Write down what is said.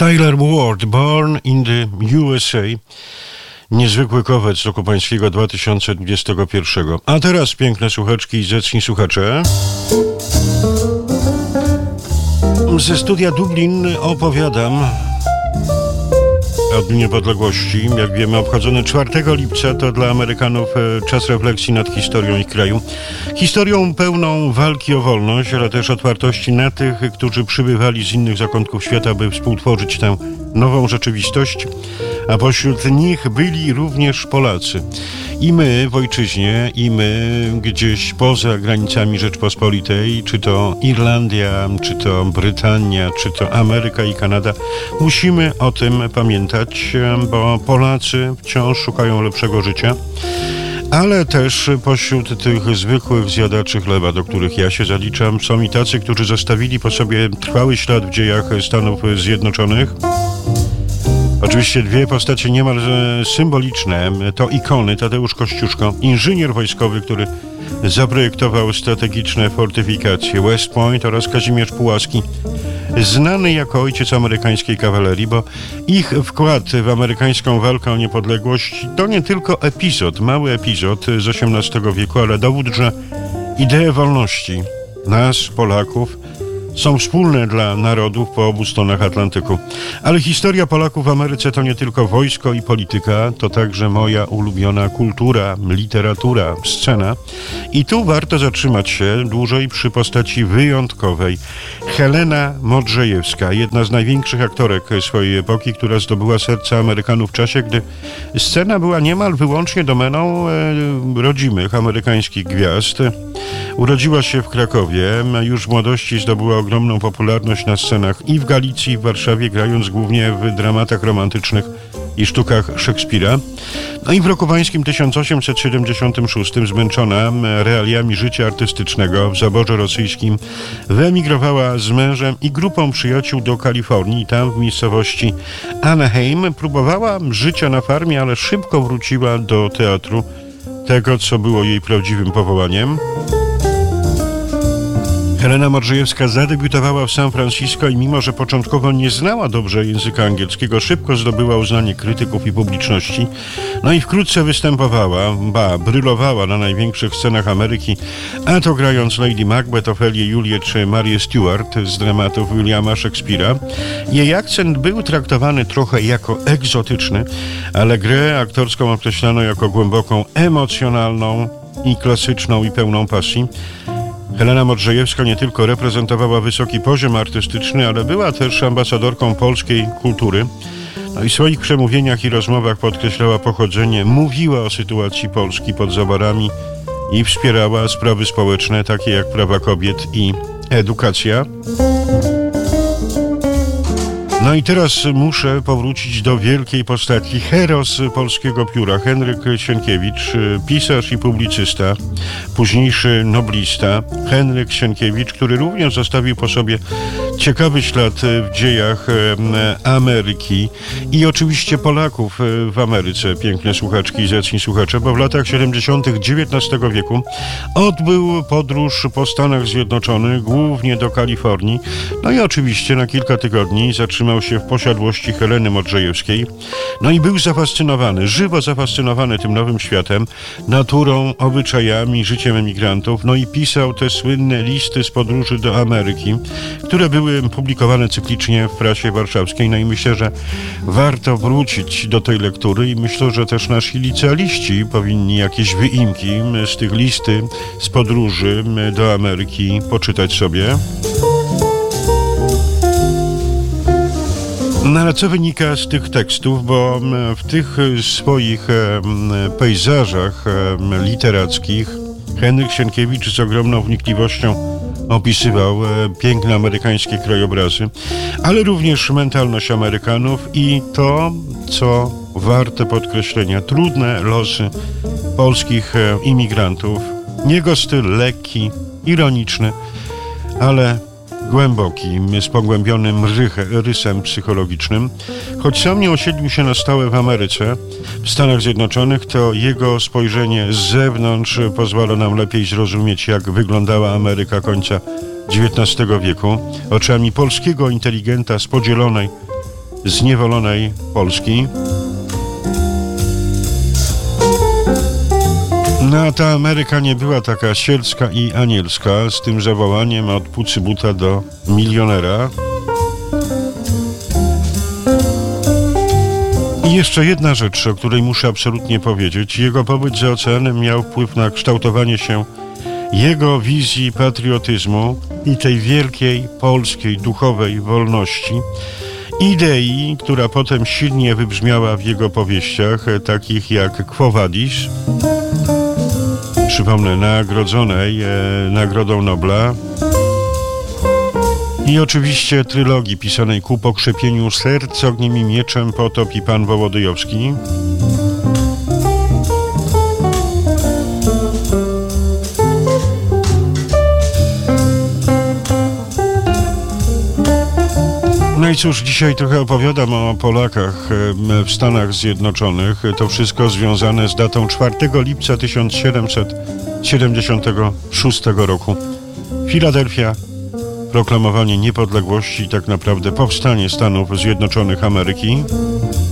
Tyler Ward, Born in the USA. Niezwykły kowiec roku pańskiego 2021. A teraz piękne słuchaczki i zacni słuchacze. Ze studia Dublin opowiadam o Dniu Niepodległości. Jak wiemy, obchodzony 4 lipca to dla Amerykanów czas refleksji nad historią ich kraju. Historią pełną walki o wolność, ale też otwartości na tych, którzy przybywali z innych zakątków świata, by współtworzyć tę nową rzeczywistość. A pośród nich byli również Polacy. I my w ojczyźnie, i my gdzieś poza granicami Rzeczpospolitej, czy to Irlandia, czy to Brytania, czy to Ameryka i Kanada, musimy o tym pamiętać, bo Polacy wciąż szukają lepszego życia. Ale też pośród tych zwykłych zjadaczy chleba, do których ja się zaliczam, są i tacy, którzy zostawili po sobie trwały ślad w dziejach Stanów Zjednoczonych. Oczywiście dwie postacie niemal symboliczne, to ikony: Tadeusz Kościuszko, inżynier wojskowy, który zaprojektował strategiczne fortyfikacje West Point, oraz Kazimierz Pułaski, znany jako ojciec amerykańskiej kawalerii, bo ich wkład w amerykańską walkę o niepodległość to nie tylko epizod, mały epizod z XVIII wieku, ale dowód, że idee wolności nas, Polaków, są wspólne dla narodów po obu stronach Atlantyku. Ale historia Polaków w Ameryce to nie tylko wojsko i polityka, to także moja ulubiona kultura, literatura, scena. I tu warto zatrzymać się dłużej przy postaci wyjątkowej. Helena Modrzejewska, jedna z największych aktorek swojej epoki, która zdobyła serca Amerykanów w czasie, gdy scena była niemal wyłącznie domeną rodzimych amerykańskich gwiazd. Urodziła się w Krakowie, już w młodości zdobyła ogromną popularność na scenach i w Galicji, i w Warszawie, grając głównie w dramatach romantycznych i sztukach Szekspira. No i w roku pańskim 1876, zmęczona realiami życia artystycznego w zaborze rosyjskim, wyemigrowała z mężem i grupą przyjaciół do Kalifornii. Tam w miejscowości Anaheim próbowała życia na farmie, ale szybko wróciła do teatru, tego, co było jej prawdziwym powołaniem. Helena Modrzejewska zadebiutowała w San Francisco i mimo, że początkowo nie znała dobrze języka angielskiego, szybko zdobyła uznanie krytyków i publiczności. No i wkrótce występowała, brylowała na największych scenach Ameryki, a to grając Lady Macbeth, Ofelię, Julię czy Marię Stuart z dramatów Williama Szekspira. Jej akcent był traktowany trochę jako egzotyczny, ale grę aktorską określano jako głęboką, emocjonalną i klasyczną i pełną pasji. Helena Modrzejewska nie tylko reprezentowała wysoki poziom artystyczny, ale była też ambasadorką polskiej kultury. No i w swoich przemówieniach i rozmowach podkreślała pochodzenie, mówiła o sytuacji Polski pod zaborami i wspierała sprawy społeczne, takie jak prawa kobiet i edukacja. No i teraz muszę powrócić do wielkiej postaci, heros polskiego pióra, Henryk Sienkiewicz, pisarz i publicysta, późniejszy noblista. Henryk Sienkiewicz, który również zostawił po sobie ciekawy ślad w dziejach Ameryki i oczywiście Polaków w Ameryce, piękne słuchaczki i zacni słuchacze, bo w latach 70. XIX wieku odbył podróż po Stanach Zjednoczonych, głównie do Kalifornii, no i oczywiście na kilka tygodni zatrzymał się w posiadłości Heleny Modrzejewskiej. No i był zafascynowany, żywo zafascynowany tym nowym światem, naturą, obyczajami, życiem emigrantów. No i pisał te słynne listy z podróży do Ameryki, które były publikowane cyklicznie w prasie warszawskiej. No i myślę, że warto wrócić do tej lektury i myślę, że też nasi licealiści powinni jakieś wyimki z tych listy z podróży do Ameryki poczytać sobie. No ale co wynika z tych tekstów, bo w tych swoich pejzażach literackich Henryk Sienkiewicz z ogromną wnikliwością opisywał piękne amerykańskie krajobrazy, ale również mentalność Amerykanów i to, co warte podkreślenia, trudne losy polskich imigrantów. Jego styl lekki, ironiczny, ale głęboki, z pogłębionym rysem psychologicznym. Choć sam nie osiedlił się na stałe w Ameryce, w Stanach Zjednoczonych, to jego spojrzenie z zewnątrz pozwala nam lepiej zrozumieć, jak wyglądała Ameryka końca XIX wieku, oczami polskiego inteligenta z podzielonej zniewolonej Polski. No a ta Ameryka nie była taka sielska i anielska z tym zawołaniem od pucybuta do milionera. I jeszcze jedna rzecz, o której muszę absolutnie powiedzieć. Jego pobyt za oceanem miał wpływ na kształtowanie się jego wizji patriotyzmu i tej wielkiej polskiej duchowej wolności. Idei, która potem silnie wybrzmiała w jego powieściach, takich jak Quo Vadis, przypomnę, nagrodzonej Nagrodą Nobla, i oczywiście trylogii pisanej ku pokrzepieniu serc ogniem i mieczem, Potop i Pan Wołodyjowski. No i cóż, dzisiaj trochę opowiadam o Polakach w Stanach Zjednoczonych. To wszystko związane z datą 4 lipca 1776 roku. Filadelfia, proklamowanie niepodległości i tak naprawdę powstanie Stanów Zjednoczonych Ameryki.